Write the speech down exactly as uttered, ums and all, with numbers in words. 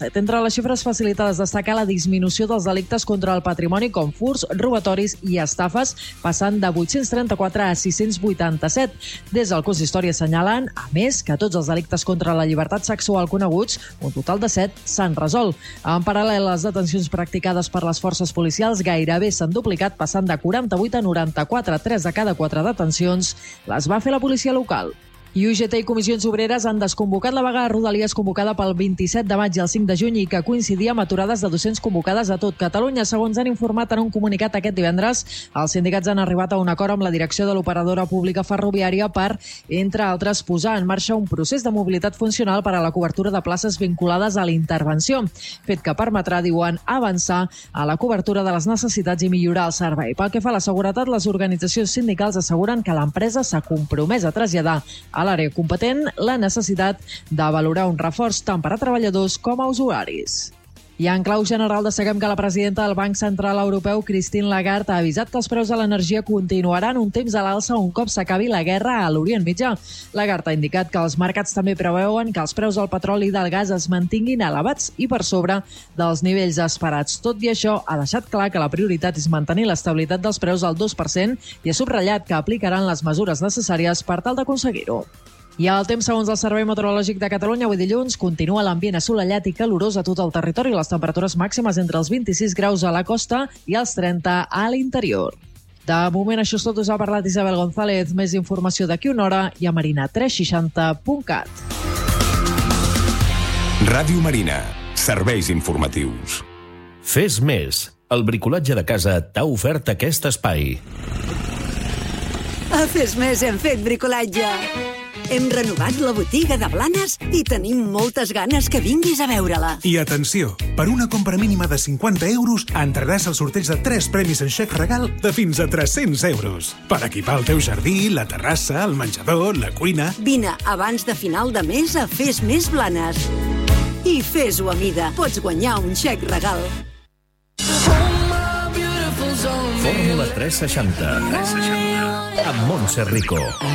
Entre les xifres facilitades destaca la disminució dels delictes contra el patrimoni com furts, robatoris i estafes, passant de vuit-cents trenta-quatre a sis-cents vuitanta-set. Des del consistori assenyalen, a més, que tots els delictes contra la llibertat sexual coneguts, un total de set, s'han resolt. En paral·lel, les detencions practicades per les forces policials gairebé s'han duplicat, passant de quaranta-vuit a noranta-quatre. Tres de cada quatre detencions les va fer la policia local. I U G T i Comissions Obreres han desconvocat la vaga de Rodalies convocada pel vint-i-set de maig i el cinc de juny i que coincidia amb aturades de docents convocades a tot Catalunya. Segons han informat en un comunicat aquest divendres, els sindicats han arribat a un acord amb la direcció de l'operadora pública ferroviària per, entre altres, posar en marxa un procés de mobilitat funcional per a la cobertura de places vinculades a la intervenció, fet que permetrà, diuen, avançar a la cobertura de les necessitats i millorar el servei. Pel que fa a la seguretat, les organitzacions sindicals asseguren que l'empresa s'ha compromès a traslladar a l'àrea competent la necessitat de valorar un reforç tant per a treballadors com a usuaris. I en clau general destaquem que la presidenta del Banc Central Europeu, Christine Lagarde, ha avisat que els preus de l'energia continuaran un temps a l'alça un cop s'acabi la guerra a l'Orient Mitjà. Lagarde ha indicat que els mercats també preveuen que els preus del petroli i del gas es mantinguin elevats i per sobre dels nivells esperats. Tot i això, ha deixat clar que la prioritat és mantenir l'estabilitat dels preus al dos per cent i ha subratllat que aplicaran les mesures necessàries per tal d'aconseguir-ho. I el temps, segons el Servei Meteorològic de Catalunya, avui dilluns continua l'ambient assolellat i calorós a tot el territori. Les temperatures màximes entre els vint-i-sis graus a la costa i els trenta a l'interior. De moment, això és tot. Us ha parlat Isabel González. Més informació d'aquí una hora i a marina tres seixanta punt cat. Ràdio Marina. Serveis informatius. Fes més. El bricolatge de casa t'ha ofert aquest espai. A Fes Més hem fet bricolatge. Hem renovat la botiga de Blanes i tenim moltes ganes que vinguis a veure-la. I atenció, per una compra mínima de cinquanta euros entraràs al sorteig de tres premis en xec regal de fins a tres-cents euros. Per equipar el teu jardí, la terrassa, el menjador, la cuina... Vine abans de final de mes a Fes Més Blanes. I fes-ho a mida. Pots guanyar un xec regal. Fórmula tres seixanta. Amb Montse Rico.